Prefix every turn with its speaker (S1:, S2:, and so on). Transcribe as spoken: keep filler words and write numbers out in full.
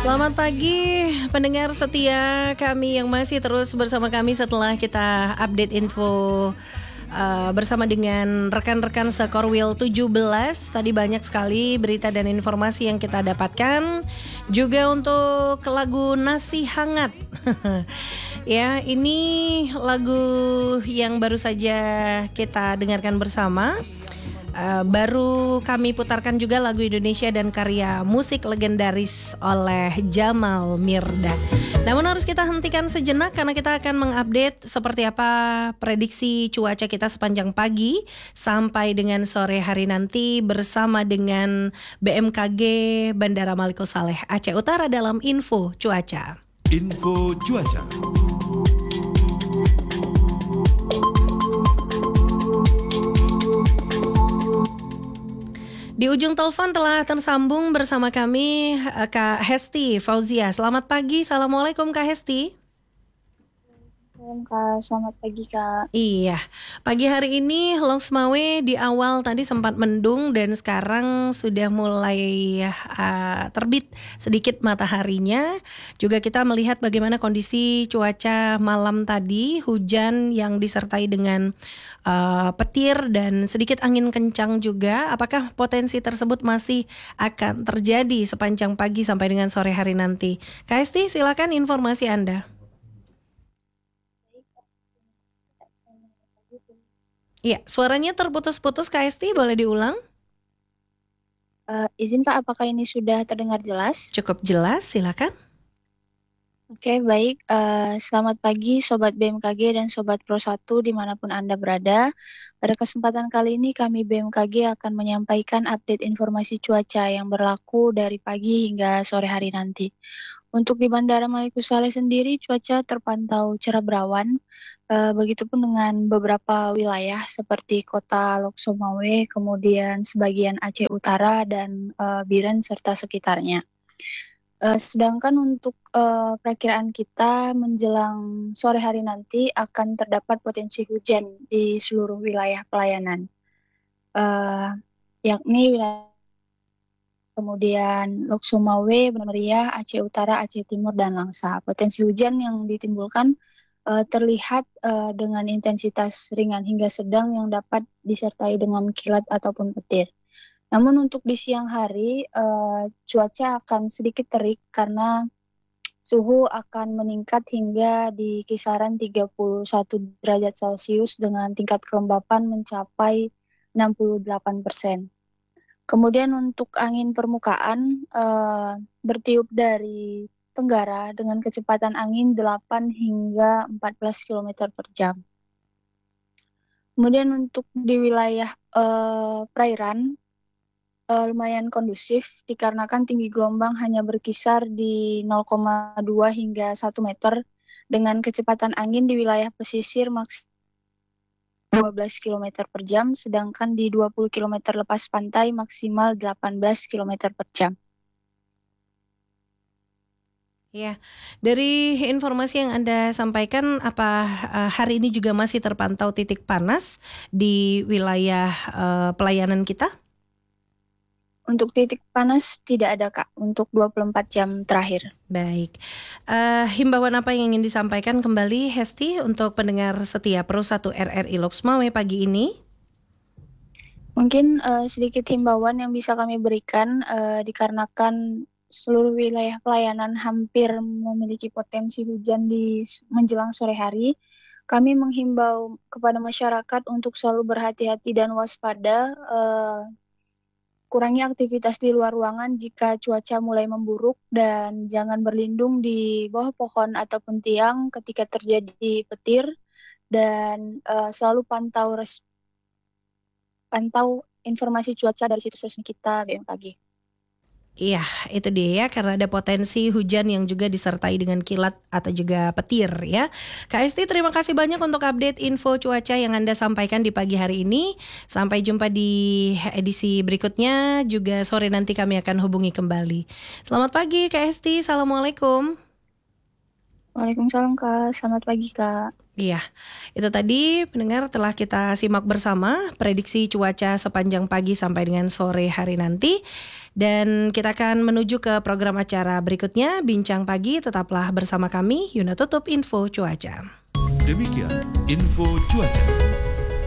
S1: Selamat pagi pendengar setia kami yang masih terus bersama kami setelah kita update info uh, bersama dengan rekan-rekan Sekorwil tujuh belas. Tadi banyak sekali berita dan informasi yang kita dapatkan. Juga untuk lagu Nasi Hangat. Ya, ini lagu yang baru saja kita dengarkan bersama. Uh, baru kami putarkan juga lagu Indonesia dan karya musik legendaris oleh Jamal Mirdad. Namun harus kita hentikan sejenak karena kita akan mengupdate seperti apa prediksi cuaca kita sepanjang pagi sampai dengan sore hari nanti bersama dengan B M K G Bandara Malikul Saleh Aceh Utara dalam info cuaca.
S2: Info cuaca.
S1: Di ujung telepon telah tersambung bersama kami Kak Hesti Fauzia. Selamat pagi, Assalamualaikum Kak Hesti.
S3: Kak, selamat pagi Kak.
S1: Iya, pagi hari ini Longsmawe di awal tadi sempat mendung dan sekarang sudah mulai uh, terbit sedikit mataharinya. Juga kita melihat bagaimana kondisi cuaca malam tadi, hujan yang disertai dengan uh, petir dan sedikit angin kencang juga. Apakah potensi tersebut masih akan terjadi sepanjang pagi sampai dengan sore hari nanti? Kak Esti, silakan informasi Anda. Iya, suaranya terputus-putus Kak Esti, boleh diulang?
S3: Uh, izin Kak, apakah ini sudah terdengar jelas?
S1: Cukup jelas, silakan.
S3: Oke, baik. Uh, selamat pagi Sobat B M K G dan Sobat Pro satu dimanapun Anda berada. Pada kesempatan kali ini kami B M K G akan menyampaikan update informasi cuaca yang berlaku dari pagi hingga sore hari nanti. Untuk di Bandara Malikul Saleh sendiri cuaca terpantau cerah berawan, e, begitupun dengan beberapa wilayah seperti kota Lhokseumawe, kemudian sebagian Aceh Utara dan e, Biren serta sekitarnya. E, sedangkan untuk e, perakiraan kita menjelang sore hari nanti akan terdapat potensi hujan di seluruh wilayah pelayanan, e, yakni wilayah kemudian Lhokseumawe, Banda Meriah, Aceh Utara, Aceh Timur, dan Langsa. Potensi hujan yang ditimbulkan uh, terlihat uh, dengan intensitas ringan hingga sedang yang dapat disertai dengan kilat ataupun petir. Namun untuk di siang hari, uh, cuaca akan sedikit terik karena suhu akan meningkat hingga di kisaran tiga puluh satu derajat Celcius dengan tingkat kelembapan mencapai enam puluh delapan persen. Kemudian untuk angin permukaan uh, bertiup dari tenggara dengan kecepatan angin delapan hingga empat belas kilometer per jam. Kemudian untuk di wilayah uh, perairan uh, lumayan kondusif dikarenakan tinggi gelombang hanya berkisar di nol koma dua hingga satu meter dengan kecepatan angin di wilayah pesisir maksimal dua belas kilometer per jam, sedangkan di dua puluh kilometer lepas pantai maksimal delapan belas kilometer per jam.
S1: Ya, dari informasi yang Anda sampaikan, apa uh, hari ini juga masih terpantau titik panas di wilayah uh, pelayanan kita?
S3: Untuk titik panas tidak ada Kak, untuk dua puluh empat jam terakhir.
S1: Baik, uh, himbauan apa yang ingin disampaikan kembali Hesti untuk pendengar setia Pro satu R R I Lhokseumawe pagi ini?
S3: Mungkin uh, sedikit himbauan yang bisa kami berikan uh, dikarenakan seluruh wilayah pelayanan hampir memiliki potensi hujan di menjelang sore hari. Kami menghimbau kepada masyarakat untuk selalu berhati-hati dan waspada, uh, kurangi aktivitas di luar ruangan jika cuaca mulai memburuk dan jangan berlindung di bawah pohon ataupun tiang ketika terjadi petir dan uh, selalu pantau res- pantau informasi cuaca dari situs resmi kita B M K G.
S1: Iya, itu dia ya, karena ada potensi hujan yang juga disertai dengan kilat atau juga petir ya. Kak Esti, terima kasih banyak untuk update info cuaca yang Anda sampaikan di pagi hari ini. Sampai jumpa di edisi berikutnya, juga sore nanti kami akan hubungi kembali. Selamat pagi Kak Esti, Assalamualaikum.
S3: Waalaikumsalam Kak, selamat pagi Kak.
S1: Iya, itu tadi pendengar telah kita simak bersama prediksi cuaca sepanjang pagi sampai dengan sore hari nanti. Dan kita akan menuju ke program acara berikutnya, Bincang Pagi. Tetaplah bersama kami. Yuna tutup info cuaca.
S2: Demikian info cuaca.